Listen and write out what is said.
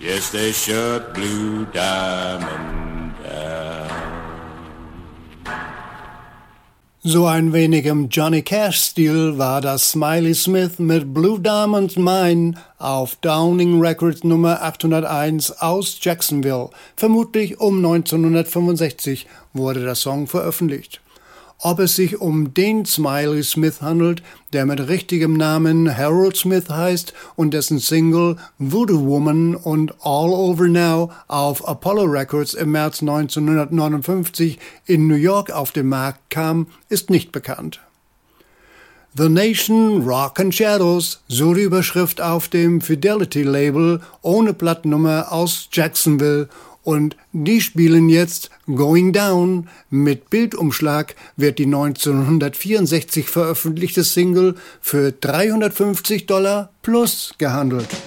Yes, they shut Blue Diamond down. So ein wenig im Johnny Cash-Stil war das Smiley Smith mit Blue Diamond Mine auf Downing Records Nummer 801 aus Jacksonville. Vermutlich um 1965 wurde der Song veröffentlicht. Ob es sich um den Smiley Smith handelt, der mit richtigem Namen Harold Smith heißt und dessen Single Voodoo Woman und All Over Now auf Apollo Records im März 1959 in New York auf den Markt kam, ist nicht bekannt. The Nation, Rock and Shadows, so die Überschrift auf dem Fidelity-Label ohne Plattennummer aus Jacksonville. Und die spielen jetzt Going Down. Mit Bildumschlag wird die 1964 veröffentlichte Single für $350 plus gehandelt.